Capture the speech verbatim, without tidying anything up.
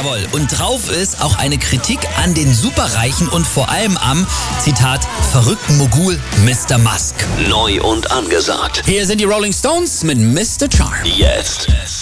Jawohl, und drauf ist auch eine Kritik an den Superreichen und vor allem am, Zitat, verrückten Mogul Mister Musk. Neu und angesagt. Hier sind die Rolling Stones mit Mister Charm. Jetzt.